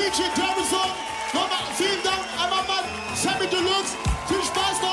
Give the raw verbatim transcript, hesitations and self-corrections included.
D J Terrorzone. Nochmal vielen Dank an meinen Mann Sammy Deluxe. Viel Spaß noch.